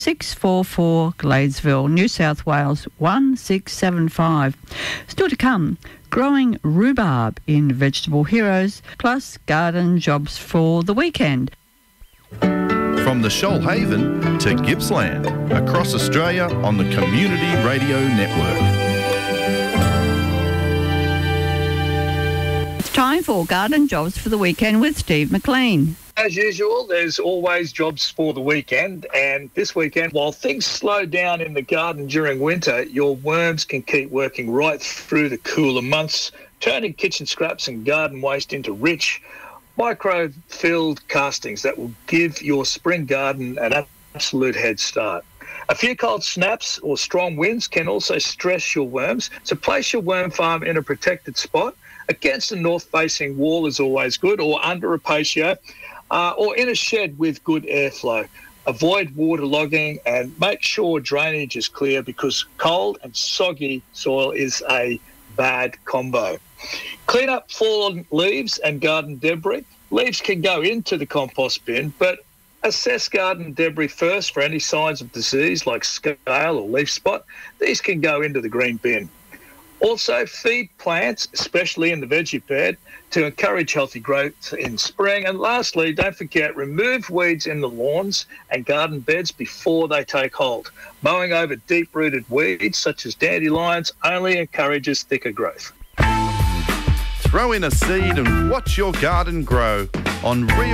644 Gladesville, New South Wales 1675. Still to come, growing rhubarb in Vegetable Heroes, plus garden jobs for the weekend. From the Shoalhaven to Gippsland, across Australia on the Community Radio Network. It's time for garden jobs for the weekend with Steve McLean. As usual, there's always jobs for the weekend, and this weekend, while things slow down in the garden during winter, your worms can keep working right through the cooler months, turning kitchen scraps and garden waste into rich, micro-filled castings that will give your spring garden an absolute head start. A few cold snaps or strong winds can also stress your worms, so place your worm farm in a protected spot. Against a north-facing wall is always good, or under a patio, or in a shed with good airflow. Avoid waterlogging and make sure drainage is clear, because cold and soggy soil is a bad combo. Clean up fallen leaves and garden debris. Leaves can go into the compost bin, but assess garden debris first for any signs of disease like scale or leaf spot. These can go into the green bin. Also, feed plants, especially in the veggie bed, to encourage healthy growth in spring. And lastly, don't forget, remove weeds in the lawns and garden beds before they take hold. Mowing over deep-rooted weeds, such as dandelions, only encourages thicker growth. Throw in a seed and watch your garden grow on Real